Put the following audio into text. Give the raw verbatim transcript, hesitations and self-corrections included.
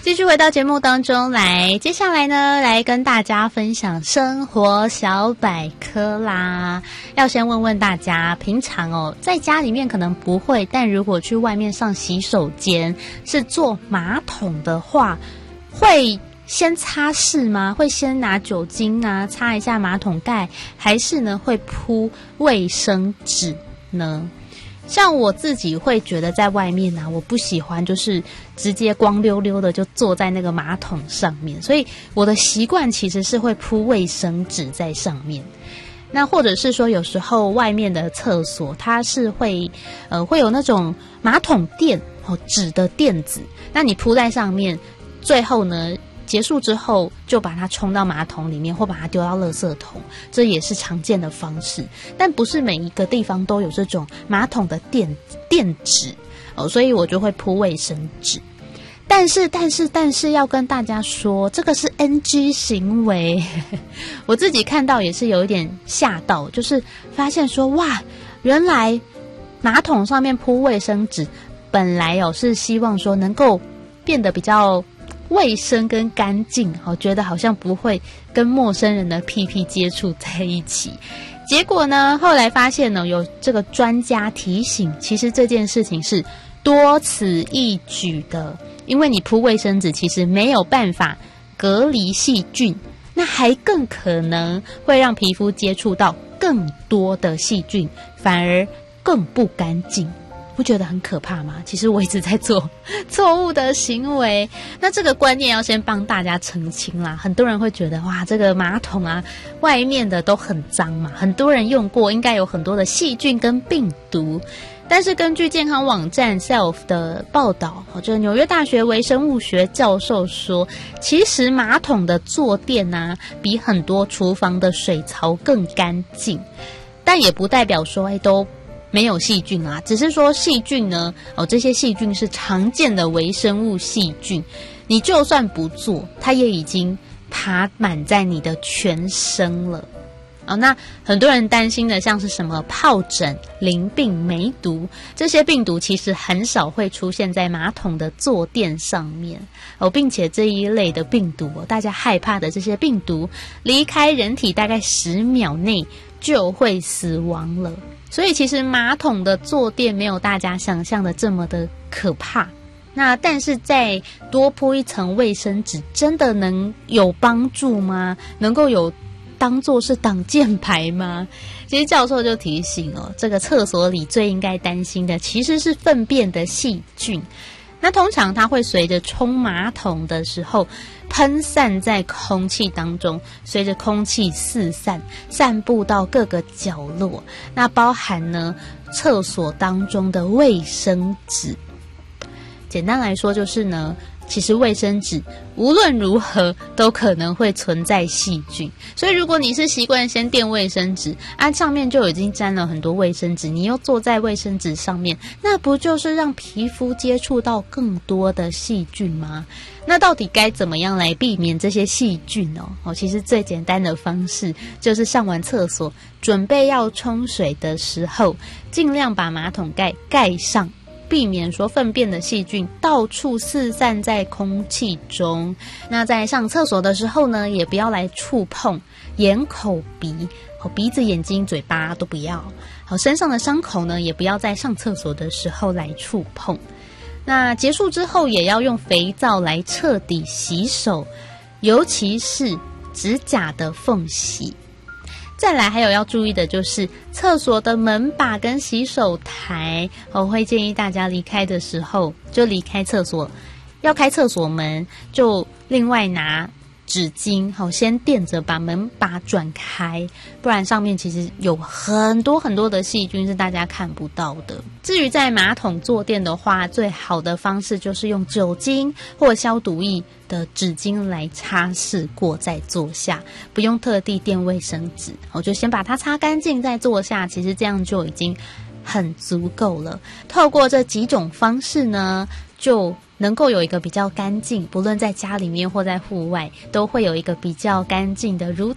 继续回到节目当中来，接下来呢，来跟大家分享生活小百科啦。要先问问大家，平常哦，在家里面可能不会，但如果去外面上洗手间是坐马桶的话，会先擦拭吗？会先拿酒精啊擦一下马桶盖，还是呢会铺卫生纸呢？像我自己会觉得在外面啊，我不喜欢就是直接光溜溜的就坐在那个马桶上面，所以我的习惯其实是会铺卫生纸在上面。那或者是说有时候外面的厕所它是会呃会有那种马桶垫哦纸的垫子，那你铺在上面，最后呢结束之后就把它冲到马桶里面，或把它丢到垃圾桶，这也是常见的方式。但不是每一个地方都有这种马桶的垫垫纸哦，所以我就会铺卫生纸。但是但是但是要跟大家说，这个是 N G 行为。我自己看到也是有一点吓到，就是发现说哇，原来马桶上面铺卫生纸本来哦是希望说能够变得比较卫生跟干净，我觉得好像不会跟陌生人的屁屁接触在一起。结果呢，后来发现呢，有这个专家提醒，其实这件事情是多此一举的，因为你铺卫生纸其实没有办法隔离细菌，那还更可能会让皮肤接触到更多的细菌，反而更不干净。不觉得很可怕吗？其实我一直在做错误的行为。那这个观念要先帮大家澄清啦。很多人会觉得哇，这个马桶啊，外面的都很脏嘛，很多人用过，应该有很多的细菌跟病毒。但是根据健康网站 Self 的报道，就是纽约大学微生物学教授说，其实马桶的坐垫啊，比很多厨房的水槽更干净，但也不代表说哎都没有细菌啊，只是说细菌呢，哦，这些细菌是常见的微生物细菌，你就算不做，它也已经爬满在你的全身了。哦，那很多人担心的像是什么疱疹、淋病、梅毒，这些病毒其实很少会出现在马桶的坐垫上面哦，并且这一类的病毒哦，大家害怕的这些病毒，离开人体大概十秒内就会死亡了。所以其实马桶的坐垫没有大家想象的这么的可怕。那但是再多铺一层卫生纸，真的能有帮助吗？能够有当作是挡箭牌吗？其实教授就提醒哦，这个厕所里最应该担心的其实是粪便的细菌。那通常它会随着冲马桶的时候喷散在空气当中，随着空气四散，散布到各个角落。那包含呢厕所当中的卫生纸。简单来说就是呢，其实卫生纸无论如何都可能会存在细菌，所以如果你是习惯先垫卫生纸啊，上面就已经沾了很多卫生纸，你又坐在卫生纸上面，那不就是让皮肤接触到更多的细菌吗？那到底该怎么样来避免这些细菌哦？哦，其实最简单的方式就是上完厕所准备要冲水的时候，尽量把马桶盖盖上，避免说粪便的细菌到处四散在空气中。那在上厕所的时候呢，也不要来触碰眼、口、鼻，鼻子、眼睛、嘴巴都不要。好，身上的伤口呢，也不要在上厕所的时候来触碰。那结束之后也要用肥皂来彻底洗手，尤其是指甲的缝隙。再来还有要注意的就是厕所的门把跟洗手台，我会建议大家离开的时候就离开厕所，要开厕所门就另外拿纸巾好先垫着把门把转开，不然上面其实有很多很多的细菌是大家看不到的。至于在马桶坐垫的话，最好的方式就是用酒精或消毒液的纸巾来擦拭过再坐下，不用特地垫卫生纸，我就先把它擦干净再坐下，其实这样就已经很足够了。透过这几种方式呢，就能够有一个比较干净，不论在家里面或在户外，都会有一个比较干净的如